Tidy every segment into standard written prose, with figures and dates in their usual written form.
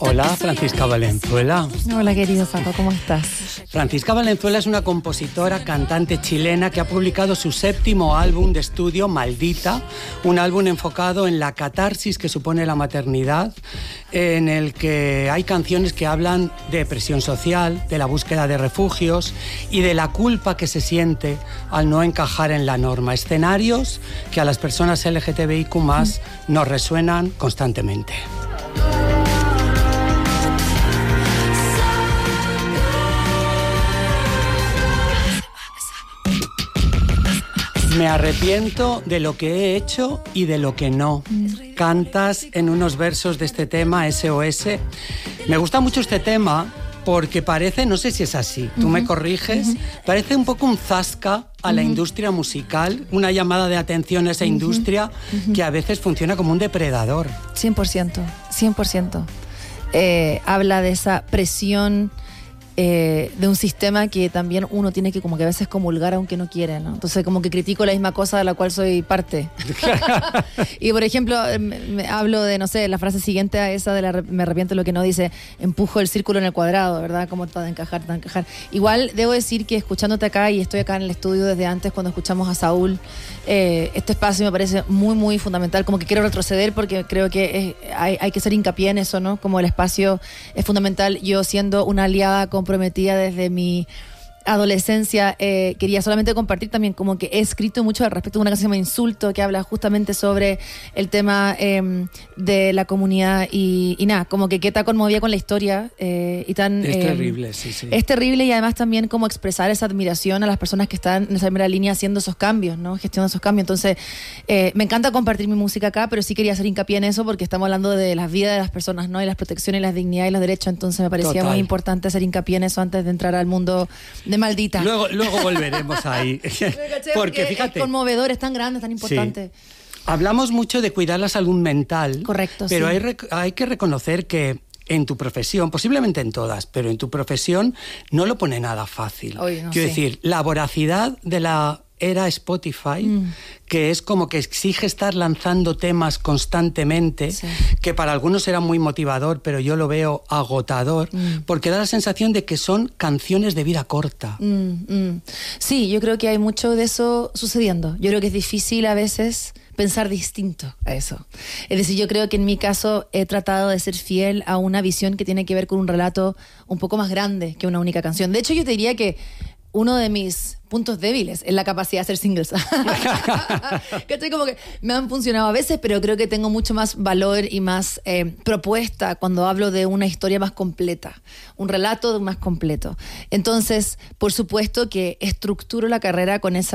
Hola, Francisca Valenzuela. Hola, querido Paco, ¿cómo estás? Francisca Valenzuela es una compositora, cantante chilena que ha publicado su 7º álbum de estudio, Maldita, un álbum enfocado en la catarsis que supone la maternidad, en el que hay canciones que hablan de presión social, de la búsqueda de refugios y de la culpa que se siente al no encajar en la norma. Escenarios que a las personas LGTBIQ+ nos resuenan constantemente. Me arrepiento de lo que he hecho y de lo que no. Cantas en unos versos de este tema, SOS. Me gusta mucho este tema porque parece, no sé si es así, tú me corriges, parece un poco un zasca a la industria musical, una llamada de atención a esa industria que a veces funciona como un depredador. 100%, 100%. Habla de esa presión de un sistema que también uno tiene que como que a veces comulgar aunque no quiere, ¿no? Entonces como que critico la misma cosa de la cual soy parte. Y por ejemplo, hablo de, no sé, la frase siguiente a esa de me arrepiento de lo que no, dice, empujo el círculo en el cuadrado, ¿verdad? Como para encajar, para encajar. Igual debo decir que escuchándote acá, y estoy acá en el estudio desde antes cuando escuchamos a Saúl, este espacio me parece muy, muy fundamental, como que quiero retroceder porque creo que hay que hacer hincapié en eso, ¿no? Como el espacio es fundamental. Yo siendo una aliada comprometida desde mi adolescencia, quería solamente compartir también como que he escrito mucho al respecto de una canción que se llama Insulto, que habla justamente sobre el tema de la comunidad y nada, como que está conmovida con la historia y tan... Es terrible, sí. Es terrible, y además también como expresar esa admiración a las personas que están en esa primera línea haciendo esos cambios, ¿no? Gestionando esos cambios. Entonces, me encanta compartir mi música acá, pero sí quería hacer hincapié en eso porque estamos hablando de las vidas de las personas, ¿no? Y las protecciones, las dignidades y los derechos. Entonces me parecía muy importante hacer hincapié en eso antes de entrar al mundo de Maldita. Luego volveremos ahí. Porque fíjate, es conmovedor, es tan grande, es tan importante. Sí. Hablamos mucho de cuidar la salud mental. Correcto, pero sí. hay que reconocer que en tu profesión, posiblemente en todas, pero en tu profesión no lo pone nada fácil. Quiero decir, la voracidad de la era Spotify, que es como que exige estar lanzando temas constantemente, que para algunos era muy motivador, pero yo lo veo agotador, porque da la sensación de que son canciones de vida corta. Sí, yo creo que hay mucho de eso sucediendo. Yo creo que es difícil a veces pensar distinto a eso. Es decir, yo creo que en mi caso he tratado de ser fiel a una visión que tiene que ver con un relato un poco más grande que una única canción. De hecho, yo te diría que uno de mis puntos débiles es la capacidad de hacer singles. ¿Cachai? Como que me han funcionado a veces, pero creo que tengo mucho más valor y más propuesta cuando hablo de una historia más completa, un relato más completo. Entonces, por supuesto que estructuro la carrera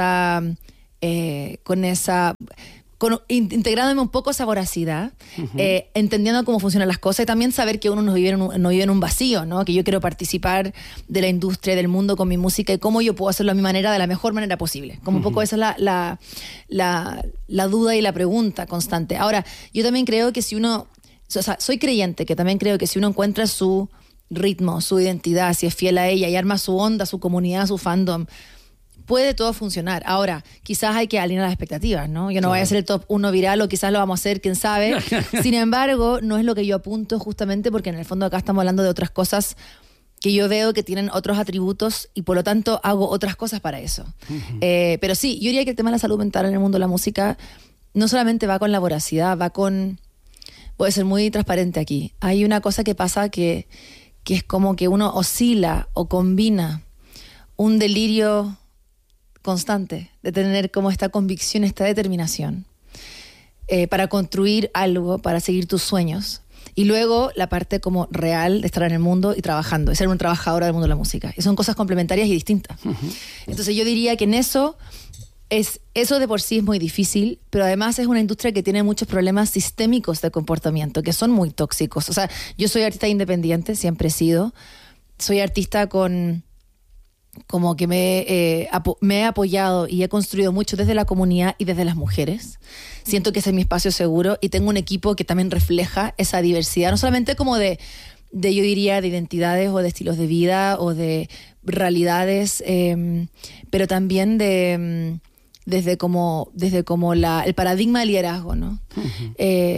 integrándome un poco esa voracidad, entendiendo cómo funcionan las cosas y también saber que uno no vive en un vacío, ¿no? Que yo quiero participar de la industria, del mundo con mi música y cómo yo puedo hacerlo a mi manera, de la mejor manera posible. Como un poco esa es la duda y la pregunta constante. Ahora, yo también creo que soy creyente, que también creo que si uno encuentra su ritmo, su identidad, si es fiel a ella y arma su onda, su comunidad, su fandom, puede todo funcionar. Ahora, quizás hay que alinear las expectativas, ¿no? Yo no voy a ser el top 1 viral, o quizás lo vamos a hacer, quién sabe. Sin embargo, no es lo que yo apunto, justamente porque en el fondo acá estamos hablando de otras cosas que yo veo que tienen otros atributos y por lo tanto hago otras cosas para eso. Pero sí, yo diría que el tema de la salud mental en el mundo de la música no solamente va con la voracidad, voy a ser muy transparente aquí. Hay una cosa que pasa que es como que uno oscila o combina un delirio constante de tener como esta convicción, esta determinación para construir algo, para seguir tus sueños, y luego la parte como real de estar en el mundo y trabajando, de ser una trabajadora del mundo de la música, y son cosas complementarias y distintas. Entonces yo diría que en eso de por sí es muy difícil, pero además es una industria que tiene muchos problemas sistémicos de comportamiento que son muy tóxicos. O sea, yo soy artista independiente, siempre he sido, soy artista como que me he apoyado y he construido mucho desde la comunidad y desde las mujeres. Siento que ese es mi espacio seguro y tengo un equipo que también refleja esa diversidad, no solamente como de yo diría, de identidades o de estilos de vida o de realidades, pero también desde como el paradigma del liderazgo, ¿no?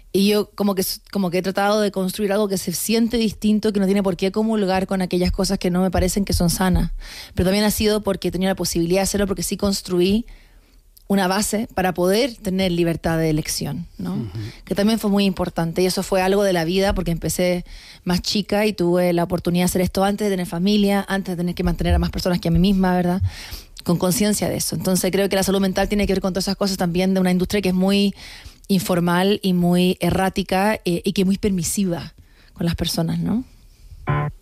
Y yo como que he tratado de construir algo que se siente distinto, que no tiene por qué comulgar con aquellas cosas que no me parecen que son sanas. Pero también ha sido porque he tenido la posibilidad de hacerlo, porque sí construí una base para poder tener libertad de elección, ¿no? Uh-huh. Que también fue muy importante. Y eso fue algo de la vida, porque empecé más chica y tuve la oportunidad de hacer esto antes de tener familia, antes de tener que mantener a más personas que a mí misma, ¿verdad? Con conciencia de eso. Entonces creo que la salud mental tiene que ver con todas esas cosas también, de una industria que es muy informal y muy errática, y que es muy permisiva con las personas, ¿no?